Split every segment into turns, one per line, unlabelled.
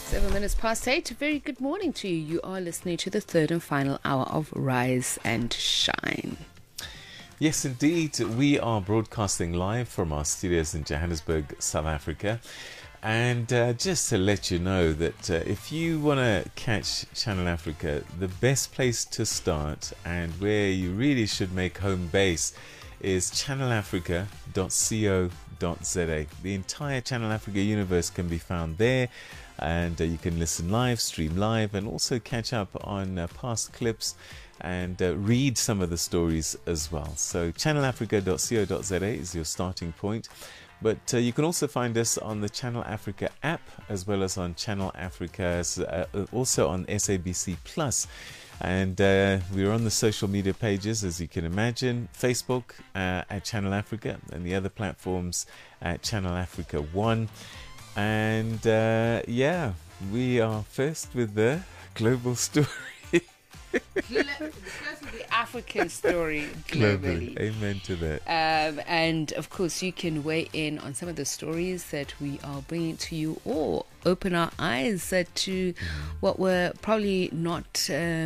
7 minutes past 8. A very good morning to you. You are listening to the third and final hour of Rise and Shine.
Yes, indeed. We are broadcasting live from our studios in Johannesburg, South Africa. And just to let you know that if you want to catch Channel Africa, the best place to start and where you really should make home base is channelafrica.co.za. The entire Channel Africa universe can be found there, and you can listen live, stream live, and also catch up on past clips and read some of the stories as well. So channelafrica.co.za is your starting point. But you can also find us on the Channel Africa app, as well as on Channel Africa, also on SABC Plus. And we're on the social media pages, as you can imagine, Facebook at Channel Africa, and the other platforms at Channel Africa 1. And yeah, we are first with the global story.
The African story globally.
Amen to that.
And of course, you can weigh in on some of the stories that we are bringing to you, or open our eyes to what we're probably not,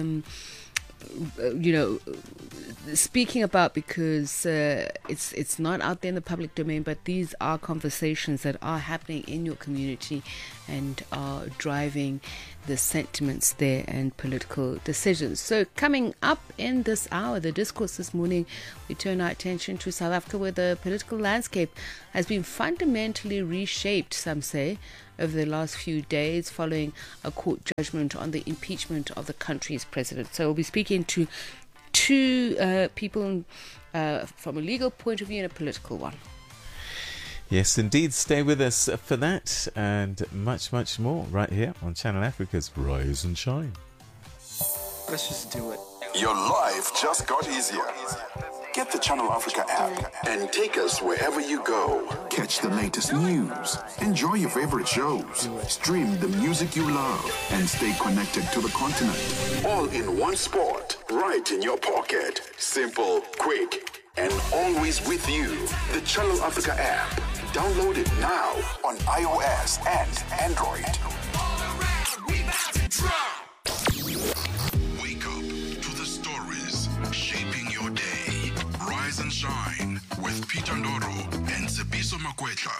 speaking about, because it's not out there in the public domain, but these are conversations that are happening in your community and are driving the sentiments there and political decisions. So coming up in this hour, the discourse this morning, we turn our attention to South Africa, where the political landscape has been fundamentally reshaped, some say, over the last few days following a court judgment on the impeachment of the country's president. So we'll be speaking to two people from a legal point of view and a political one.
Yes, indeed. Stay with us for that and much, much more right here on Channel Africa's Rise and Shine.
Let's just do it.
Your life just got easier. Get the Channel Africa app and take us wherever you go. Catch the latest news, enjoy your favorite shows, stream the music you love, and stay connected to the continent. All in one spot, right in your pocket. Simple, quick, and always with you. The Channel Africa app. Download it now on iOS and Android. Wake up to the stories shaping your day. Rise and Shine with Peter Ndoro and Sebiso Makwetla.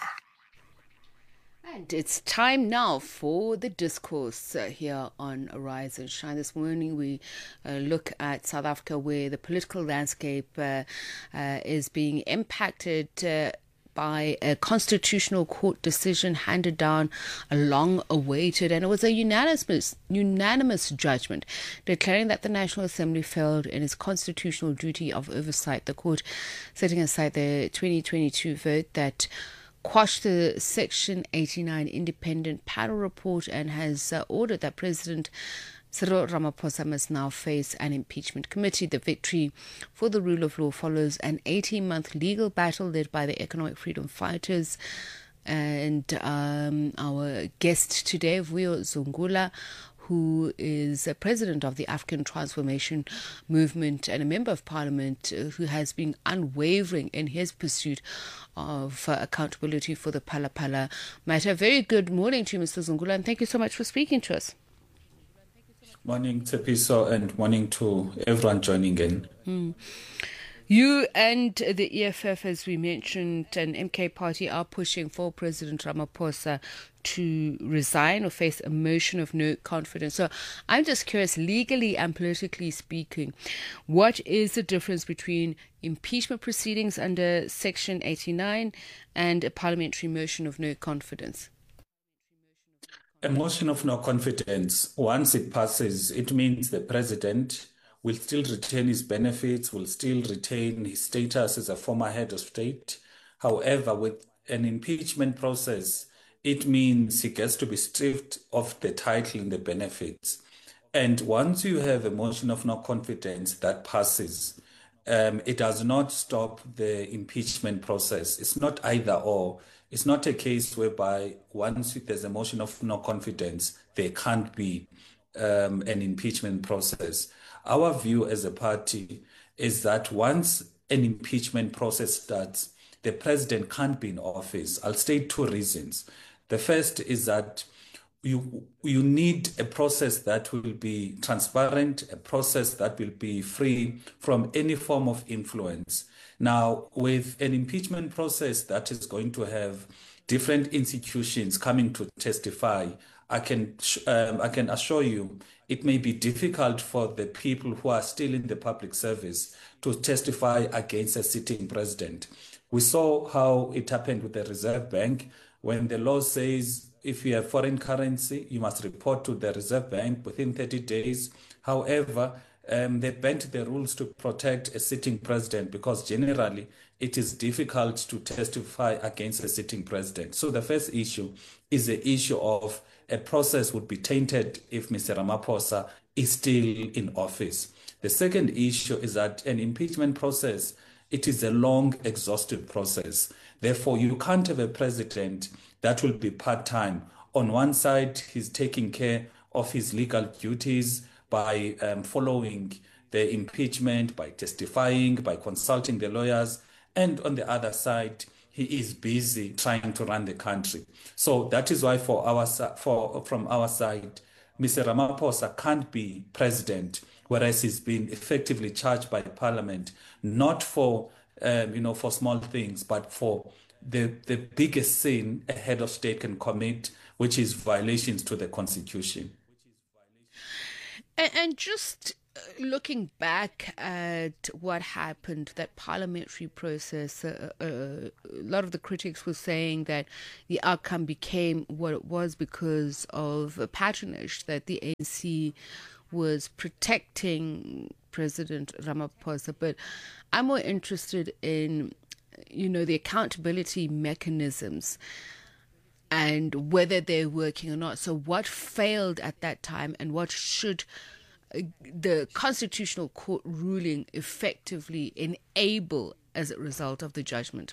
And it's time now for the discourse here on Rise and Shine. This morning we look at South Africa, where the political landscape is being impacted by a constitutional court decision handed down, a long-awaited, and it was a unanimous judgment declaring that the National Assembly failed in its constitutional duty of oversight. The court setting aside the 2022 vote that quashed the Section 89 independent panel report and has ordered that President Cyril Ramaphosa must now face an impeachment committee. The victory for the rule of law follows an 18-month legal battle led by the economic freedom fighters. And our guest today, Vuyo Zungula, who is a president of the African Transformation Movement and a member of parliament, who has been unwavering in his pursuit of accountability for the Phala Phala matter. Very good morning to you, Mr. Zungula, and thank you so much for speaking to us.
Morning, Tepiso, and morning to everyone joining in.
You and the EFF, as we mentioned, and MK Party are pushing for President Ramaphosa to resign or face a motion of no confidence. So I'm just curious, legally and politically speaking, what is the difference between impeachment proceedings under Section 89 and a parliamentary motion of no confidence?
A motion of no confidence, once it passes, it means the president will still retain his benefits, will still retain his status as a former head of state. However, with an impeachment process, it means he gets to be stripped of the title and the benefits. And once you have a motion of no confidence that passes, it does not stop the impeachment process. It's not either or. It's not a case whereby once there's a motion of no confidence, there can't be an impeachment process. Our view as a party is that once an impeachment process starts, the president can't be in office. I'll state two reasons. The first is that you need a process that will be transparent, a process that will be free from any form of influence. Now, with an impeachment process that is going to have different institutions coming to testify, I can assure you it may be difficult for the people who are still in the public service to testify against a sitting president. We saw how it happened with the Reserve Bank when the law says if you have foreign currency, you must report to the Reserve Bank within 30 days. However, they bent the rules to protect a sitting president because generally it is difficult to testify against a sitting president. So the first issue is the issue of a process would be tainted if Mr. Ramaphosa is still in office. The second issue is that an impeachment process, it is a long, exhaustive process. Therefore, you can't have a president that will be part-time. On one side, he's taking care of his legal duties by following the impeachment, by testifying, by consulting the lawyers. And on the other side, he is busy trying to run the country. So that is why from our side, Mr. Ramaphosa can't be president, whereas he's been effectively charged by Parliament, not for for small things, but for the biggest sin a head of state can commit, which is violations to the Constitution.
And just looking back at what happened, that parliamentary process, a lot of the critics were saying that the outcome became what it was because of patronage that the ANC was protecting President Ramaphosa. But I'm more interested in, the accountability mechanisms and whether they're working or not. So what failed at that time and what should the Constitutional Court ruling effectively enable as a result of the judgment?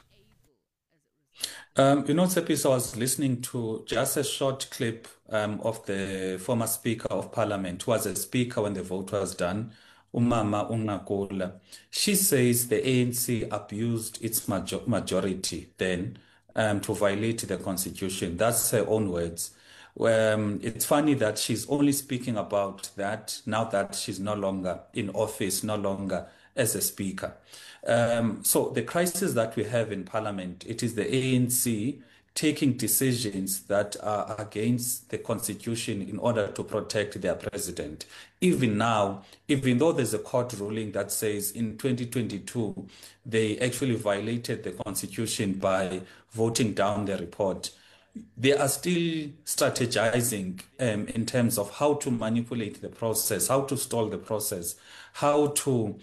Tsepiso, I was listening to just a short clip of the former Speaker of Parliament, who was a speaker when the vote was done, Umama Ungakola. She says the ANC abused its majority then to violate the Constitution. That's her own words. It's funny that she's only speaking about that now that she's no longer in office, no longer as a speaker. So the crisis that we have in Parliament, it is the ANC taking decisions that are against the Constitution in order to protect their president. Even now, even though there's a court ruling that says in 2022, they actually violated the Constitution by voting down the report, they are still strategizing in terms of how to manipulate the process, how to stall the process, how to,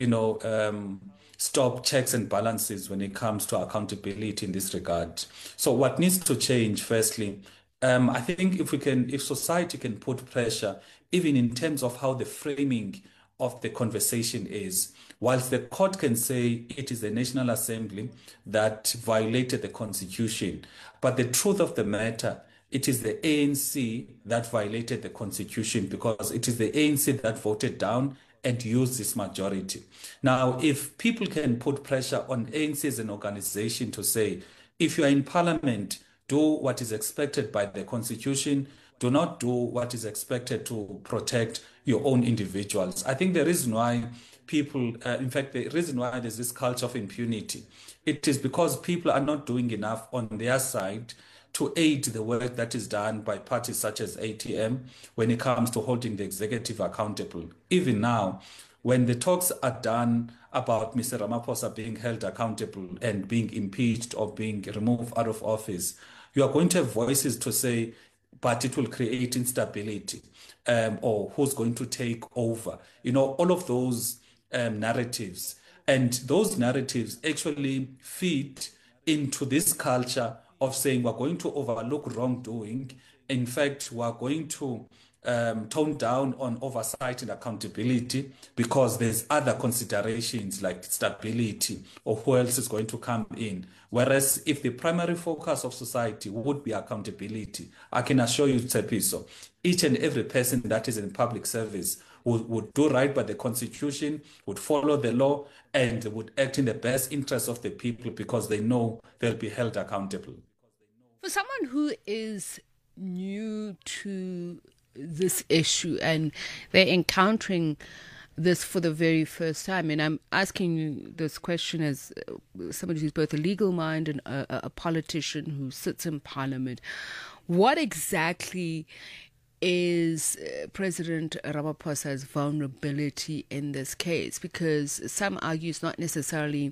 stop checks and balances when it comes to accountability in this regard. So what needs to change, firstly, I think if society can put pressure, even in terms of how the framing of the conversation is, whilst the court can say it is the National Assembly that violated the Constitution, but the truth of the matter, it is the ANC that violated the Constitution because it is the ANC that voted down and use this majority. Now, if people can put pressure on ANC as an organization to say, if you are in Parliament, do what is expected by the Constitution, do not do what is expected to protect your own individuals. I think the reason why the reason why there's this culture of impunity, it is because people are not doing enough on their side to aid the work that is done by parties such as ATM when it comes to holding the executive accountable. Even now, when the talks are done about Mr. Ramaphosa being held accountable and being impeached or being removed out of office, you are going to have voices to say, but it will create instability, or who's going to take over. All of those narratives. And those narratives actually feed into this culture of saying we're going to overlook wrongdoing. In fact, we're going to tone down on oversight and accountability because there's other considerations like stability or who else is going to come in. Whereas if the primary focus of society would be accountability, I can assure you, Tsepiso, each and every person that is in public service would do right by the Constitution, would follow the law, and would act in the best interest of the people because they know they'll be held accountable.
For someone who is new to this issue and they're encountering this for the very first time. And I'm asking you this question as somebody who's both a legal mind and a politician who sits in Parliament. What exactly is President Ramaphosa's vulnerability in this case? Because some argue it's not necessarily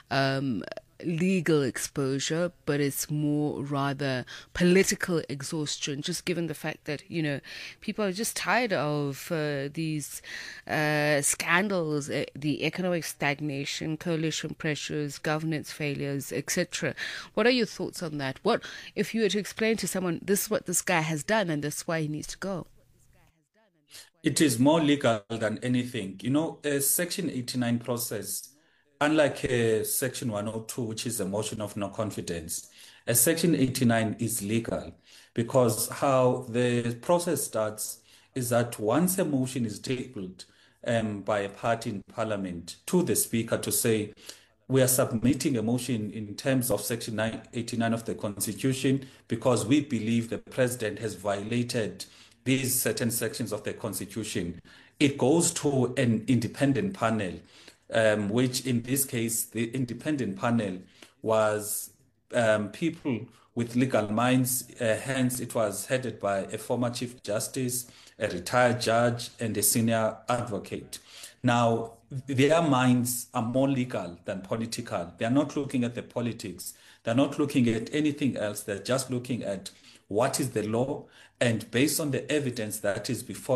legal exposure, but it's more rather political exhaustion, just given the fact that, people are just tired of these scandals, the economic stagnation, coalition pressures, governance failures, etc. What are your thoughts on that? What if you were to explain to someone, this is what this guy has done and this is why he needs to go?
It is more legal than anything. A Section 89 process, unlike Section 102, which is a motion of no confidence, a Section 89 is legal because how the process starts is that once a motion is tabled by a party in Parliament to the Speaker to say, we are submitting a motion in terms of Section 89 of the Constitution because we believe the President has violated these certain sections of the Constitution, it goes to an independent panel, which in this case, the independent panel was people with legal minds. Hence, it was headed by a former Chief Justice, a retired judge, and a senior advocate. Now, their minds are more legal than political. They are not looking at the politics. They're not looking at anything else. They're just looking at what is the law, and based on the evidence that is before